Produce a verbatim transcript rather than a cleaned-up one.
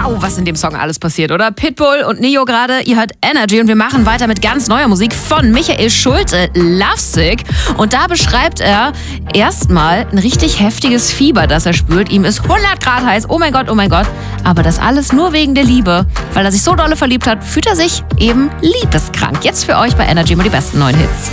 Wow, was in dem Song alles passiert, oder? Pitbull und Neo gerade, ihr hört Energy und wir machen weiter mit ganz neuer Musik von Michael Schulte, Lovesick. Und da beschreibt er erstmal ein richtig heftiges Fieber, das er spürt. Ihm ist hundert Grad heiß, oh mein Gott, oh mein Gott. Aber das alles nur wegen der Liebe. Weil er sich so dolle verliebt hat, fühlt er sich eben liebeskrank. Jetzt für euch bei Energy mal die besten neuen Hits.